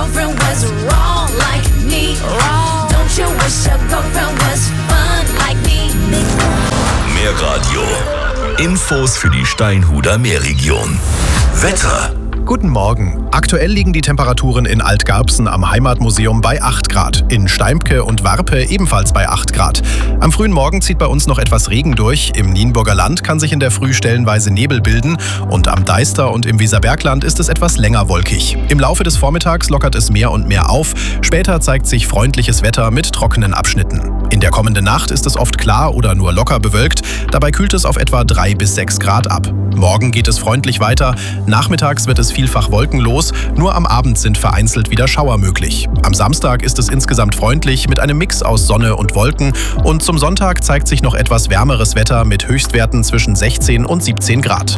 girlfriend was wrong like me. Wrong. Don't you wish your girlfriend was fun like me? Mehr Radio. Infos für die Steinhuder Meerregion. Wetter. Guten Morgen. Aktuell liegen die Temperaturen in Altgarbsen am Heimatmuseum bei 8 Grad, in Steimke und Warpe ebenfalls bei 8 Grad. Am frühen Morgen zieht bei uns noch etwas Regen durch. Im Nienburger Land kann sich in der Früh stellenweise Nebel bilden und am Deister und im Weserbergland ist es etwas länger wolkig. Im Laufe des Vormittags lockert es mehr und mehr auf. Später zeigt sich freundliches Wetter mit trockenen Abschnitten. In der kommenden Nacht ist es oft klar oder nur locker bewölkt. Dabei kühlt es auf etwa 3 bis 6 Grad ab. Morgen geht es freundlich weiter. Nachmittags wird es vielfach wolkenlos. Nur am Abend sind vereinzelt wieder Schauer möglich. Am Samstag ist es insgesamt freundlich mit einem Mix aus Sonne und Wolken. Und zum Sonntag zeigt sich noch etwas wärmeres Wetter mit Höchstwerten zwischen 16 und 17 Grad.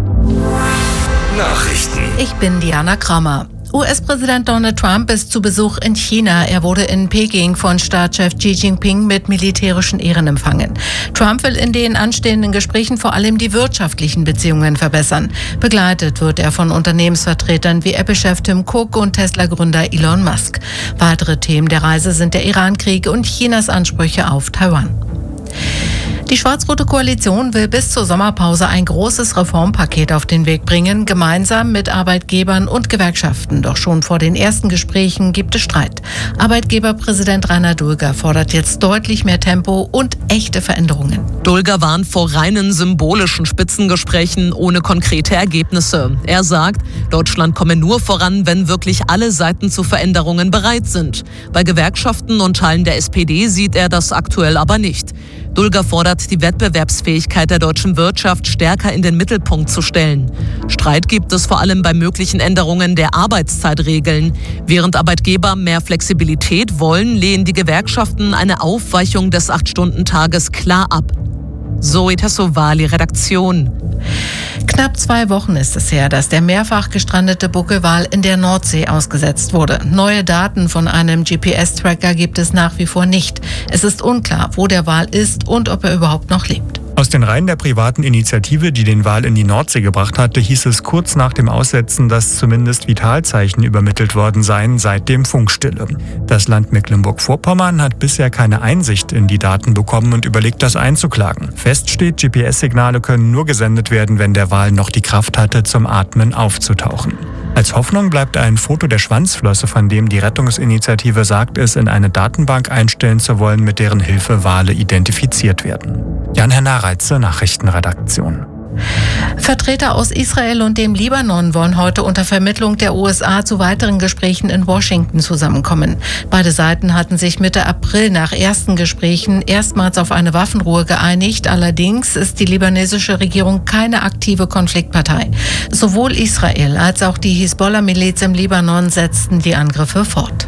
Nachrichten. Ich bin Diana Kramer. US-Präsident Donald Trump ist zu Besuch in China. Er wurde in Peking von Staatschef Xi Jinping mit militärischen Ehren empfangen. Trump will in den anstehenden Gesprächen vor allem die wirtschaftlichen Beziehungen verbessern. Begleitet wird er von Unternehmensvertretern wie Apple-Chef Tim Cook und Tesla-Gründer Elon Musk. Weitere Themen der Reise sind der Iran-Krieg und Chinas Ansprüche auf Taiwan. Die schwarz-rote Koalition will bis zur Sommerpause ein großes Reformpaket auf den Weg bringen, gemeinsam mit Arbeitgebern und Gewerkschaften. Doch schon vor den ersten Gesprächen gibt es Streit. Arbeitgeberpräsident Rainer Dulger fordert jetzt deutlich mehr Tempo und echte Veränderungen. Dulger warnt vor reinen symbolischen Spitzengesprächen ohne konkrete Ergebnisse. Er sagt, Deutschland komme nur voran, wenn wirklich alle Seiten zu Veränderungen bereit sind. Bei Gewerkschaften und Teilen der SPD sieht er das aktuell aber nicht. Dulger fordert, die Wettbewerbsfähigkeit der deutschen Wirtschaft stärker in den Mittelpunkt zu stellen. Streit gibt es vor allem bei möglichen Änderungen der Arbeitszeitregeln. Während Arbeitgeber mehr Flexibilität wollen, lehnen die Gewerkschaften eine Aufweichung des 8-Stunden-Tages klar ab. Zoe Tassovali, Redaktion. Knapp 2 Wochen ist es her, dass der mehrfach gestrandete Buckelwal in der Nordsee ausgesetzt wurde. Neue Daten von einem GPS-Tracker gibt es nach wie vor nicht. Es ist unklar, wo der Wal ist und ob er überhaupt noch lebt. Aus den Reihen der privaten Initiative, die den Wal in die Nordsee gebracht hatte, hieß es kurz nach dem Aussetzen, dass zumindest Vitalzeichen übermittelt worden seien, seitdem Funkstille. Das Land Mecklenburg-Vorpommern hat bisher keine Einsicht in die Daten bekommen und überlegt, das einzuklagen. Fest steht, GPS-Signale können nur gesendet werden, wenn der Wal noch die Kraft hatte, zum Atmen aufzutauchen. Als Hoffnung bleibt ein Foto der Schwanzflosse, von dem die Rettungsinitiative sagt, es in eine Datenbank einstellen zu wollen, mit deren Hilfe Wale identifiziert werden. Jan-Henner Reitze, Nachrichtenredaktion. Vertreter aus Israel und dem Libanon wollen heute unter Vermittlung der USA zu weiteren Gesprächen in Washington zusammenkommen. Beide Seiten hatten sich Mitte April nach ersten Gesprächen erstmals auf eine Waffenruhe geeinigt. Allerdings ist die libanesische Regierung keine aktive Konfliktpartei. Sowohl Israel als auch die Hisbollah-Miliz im Libanon setzten die Angriffe fort.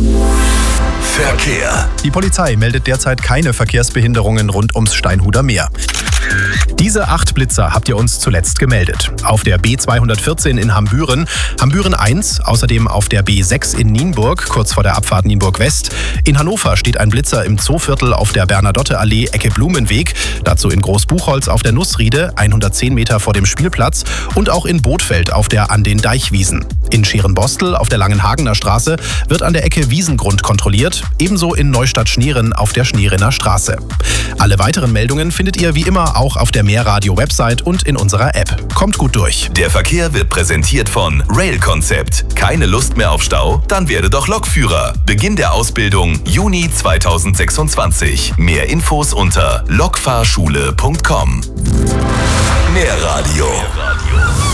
Verkehr. Die Polizei meldet derzeit keine Verkehrsbehinderungen rund ums Steinhuder Meer. Diese 8 Blitzer habt ihr uns zuletzt gemeldet. Auf der B214 in Hambüren, Hambüren 1, außerdem auf der B6 in Nienburg, kurz vor der Abfahrt Nienburg West. In Hannover steht ein Blitzer im Zooviertel auf der Bernadotteallee Ecke Blumenweg, dazu in Großbuchholz auf der Nussriede, 110 Meter vor dem Spielplatz und auch in Bothfeld auf der An den Deichwiesen. In Scherenbostel auf der Langenhagener Straße wird an der Ecke Wiesengrund kontrolliert, ebenso in Neustadt-Schneeren auf der Schneerener Straße. Alle weiteren Meldungen findet ihr wie immer auch auf der Meerradio-Website und in unserer App. Kommt gut durch. Der Verkehr wird präsentiert von Rail Concept. Keine Lust mehr auf Stau? Dann werde doch Lokführer. Beginn der Ausbildung Juni 2026. Mehr Infos unter lokfahrschule.com. Meerradio.